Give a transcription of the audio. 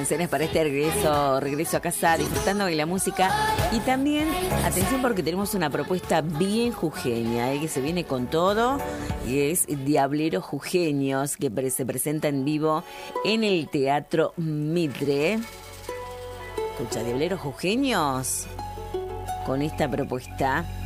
funciones para este regreso a casa, disfrutando de la música. Y también, atención porque tenemos una propuesta bien jujeña, que se viene con todo, y es Diableros Jujeños, que se presenta en vivo en el Teatro Mitre. Escucha, Diableros Jujeños, con esta propuesta